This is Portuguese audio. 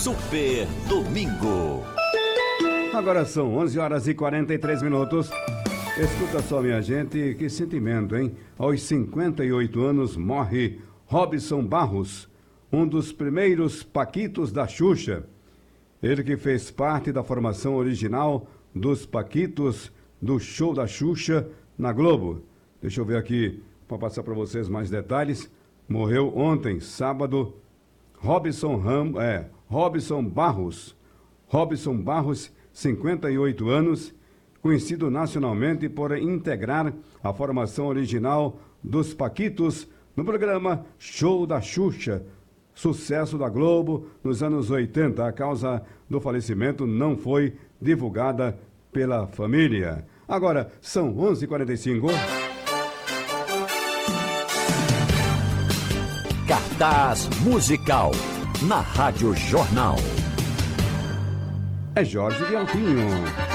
Super Domingo. Agora são 11 horas e 43 minutos. Escuta só, minha gente, que sentimento, hein? Aos 58 anos morre Robson Barros, um dos primeiros Paquitos da Xuxa. Ele que fez parte da formação original dos Paquitos do Show da Xuxa na Globo. Deixa eu ver aqui, para passar para vocês mais detalhes. Morreu ontem, sábado, Robson Barros. Robson Barros, 58 anos, conhecido nacionalmente por integrar a formação original dos Paquitos no programa Show da Xuxa, sucesso da Globo nos anos 80. A causa do falecimento não foi divulgada pela família. Agora, são 11h45. Cartaz musical na Rádio Jornal. É Jorge de Altinho.